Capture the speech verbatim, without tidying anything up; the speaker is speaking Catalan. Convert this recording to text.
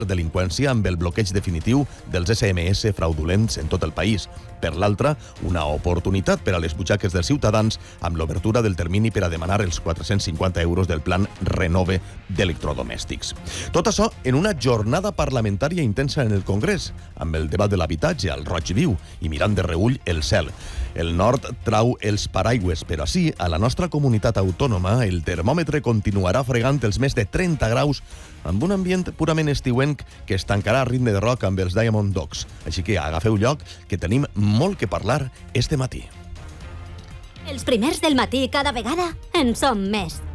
delinqüència amb el bloqueig definitiu dels esse eme esse fraudulents en tot el país. Per l'altra, una oportunitat per a les butxaques dels ciutadans amb l'obertura del termini per a demanar els quatre-cents cinquanta euros del plan Renove d'electrodomèstics. Tot això en una jornada parlamentària intensa en el Congrés, amb el debat de l'habitatge al roig viu i mirant de reüll el cel. El nord trau els paraigües, però sí, a la nostra comunitat autònoma el termòmetre continuarà fregant els més de trenta graus amb un ambient purament estiuenc que es tancarà a ritme de rock amb els Diamond Dogs. Així que agafeu lloc, que tenim molt que parlar este matí. Els primers del matí cada vegada en som més.